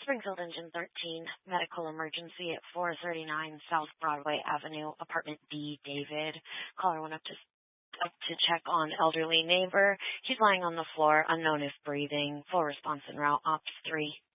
Springfield Engine 13, medical emergency at 439 South Broadway Avenue, apartment B, David. Caller went up to check on elderly neighbor. He's lying on the floor, unknown if breathing. Full response en route, Ops 3.